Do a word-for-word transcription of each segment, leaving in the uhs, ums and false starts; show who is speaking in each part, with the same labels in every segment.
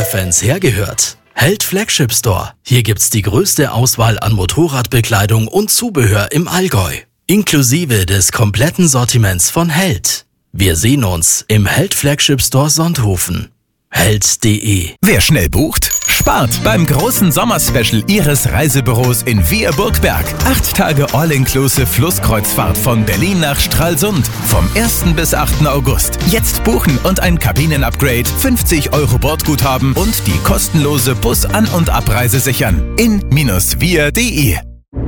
Speaker 1: Motorradfans hergehört. Held Flagship Store. Hier gibt's die größte Auswahl an Motorradbekleidung und Zubehör im Allgäu. Inklusive des kompletten Sortiments von Held. Wir sehen uns im Held Flagship Store Sonthofen. Held punkt de.
Speaker 2: Wer schnell bucht, spart beim großen Sommerspecial Ihres Reisebüros in Vier Burgberg. Acht Tage All-Inclusive Flusskreuzfahrt von Berlin nach Stralsund vom ersten bis achten August. Jetzt buchen und ein Kabinenupgrade, fünfzig Euro Bordguthaben und die kostenlose Bus-An- und Abreise sichern. in vier punkt de.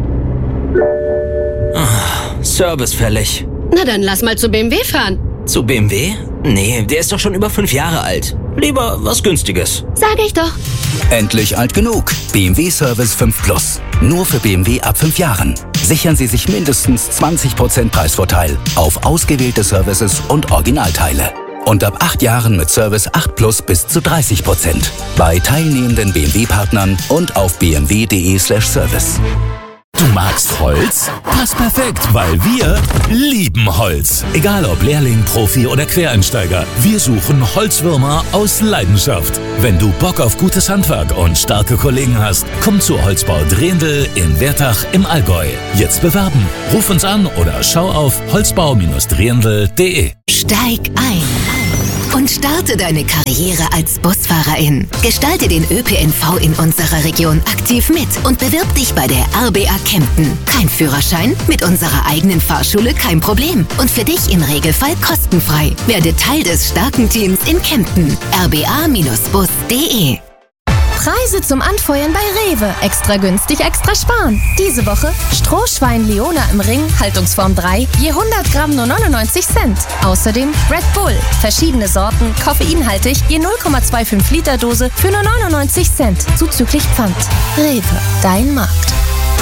Speaker 3: Ah, Service fällig.
Speaker 4: Na dann lass mal zu B M W fahren.
Speaker 3: Zu B M W? Nee, der ist doch schon über fünf Jahre alt. Lieber was Günstiges.
Speaker 4: Sag ich doch.
Speaker 5: Endlich alt genug. B M W Service fünf Plus. Nur für B M W ab fünf Jahren. Sichern Sie sich mindestens zwanzig Prozent Preisvorteil auf ausgewählte Services und Originalteile. Und ab acht Jahren mit Service acht Plus bis zu dreißig Prozent. Bei teilnehmenden B M W-Partnern und auf b m w punkt de slash service.
Speaker 6: Du magst Holz? Passt perfekt, weil wir lieben Holz. Egal ob Lehrling, Profi oder Quereinsteiger, wir suchen Holzwürmer aus Leidenschaft. Wenn du Bock auf gutes Handwerk und starke Kollegen hast, komm zu Holzbau Drehendl in Wertach im Allgäu. Jetzt bewerben. Ruf uns an oder schau auf holzbau drehendl punkt de.
Speaker 7: Steig ein und starte deine Karriere als Busfahrerin. Gestalte den Ö P N V in unserer Region aktiv mit und bewirb dich bei der R B A Kempten. Kein Führerschein? Mit unserer eigenen Fahrschule kein Problem. Und für dich im Regelfall kostenfrei. Werde Teil des starken Teams in Kempten. r b a Bindestrich bus punkt de.
Speaker 8: Preise zum Anfeuern bei Rewe. Extra günstig, extra sparen. Diese Woche Strohschwein Leona im Ring, Haltungsform drei, je hundert Gramm nur neunundneunzig Cent. Außerdem Red Bull, verschiedene Sorten, koffeinhaltig, je null Komma fünfundzwanzig Liter Dose für nur neunundneunzig Cent, zuzüglich Pfand. Rewe, dein Markt.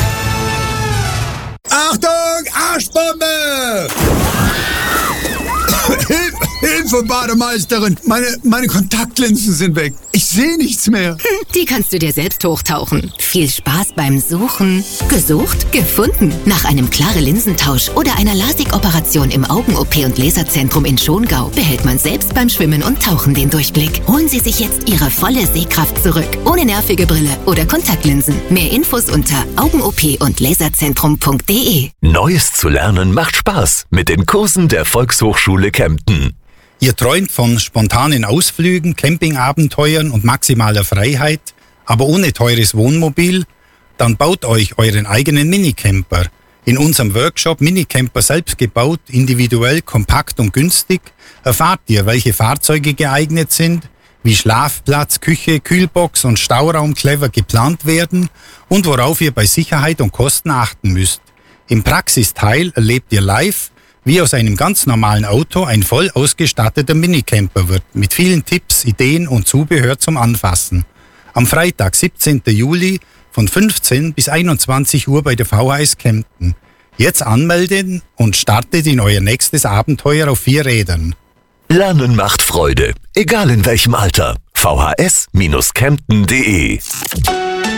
Speaker 9: Achtung, Arschbombe! Hilfe, Hilfe, Bademeisterin! Meine, meine Kontaktlinsen sind weg. Ich sehe nichts mehr.
Speaker 7: Die kannst du dir selbst hochtauchen. Viel Spaß beim Suchen. Gesucht? Gefunden. Nach einem klaren Linsentausch oder einer LASIK-Operation im Augen-O P und Laserzentrum in Schongau behält man selbst beim Schwimmen und Tauchen den Durchblick. Holen Sie sich jetzt Ihre volle Sehkraft zurück. Ohne nervige Brille oder Kontaktlinsen. Mehr Infos unter augen-O P und laserzentrum punkt de.
Speaker 10: Neues zu lernen macht Spaß mit den Kursen der Volkshochschule Kempten.
Speaker 11: Ihr träumt von spontanen Ausflügen, Campingabenteuern und maximaler Freiheit, aber ohne teures Wohnmobil? Dann baut euch euren eigenen Minicamper. In unserem Workshop Minicamper selbst gebaut, individuell, kompakt und günstig erfahrt ihr, welche Fahrzeuge geeignet sind, wie Schlafplatz, Küche, Kühlbox und Stauraum clever geplant werden und worauf ihr bei Sicherheit und Kosten achten müsst. Im Praxisteil erlebt ihr live, wie aus einem ganz normalen Auto ein voll ausgestatteter Minicamper wird, mit vielen Tipps, Ideen und Zubehör zum Anfassen. Am Freitag, siebzehnten Juli von fünfzehn bis einundzwanzig Uhr bei der V H S Kempten. Jetzt anmelden und startet in euer nächstes Abenteuer auf vier Rädern.
Speaker 10: Lernen macht Freude, egal in welchem Alter. v h s Bindestrich kempten punkt de